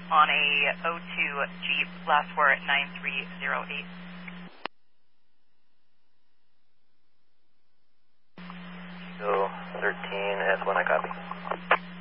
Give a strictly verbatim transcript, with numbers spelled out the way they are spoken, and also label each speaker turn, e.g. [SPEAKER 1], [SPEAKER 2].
[SPEAKER 1] on a O two Jeep, last four at nine three zero eight.
[SPEAKER 2] Go thirteen, S one, I copy.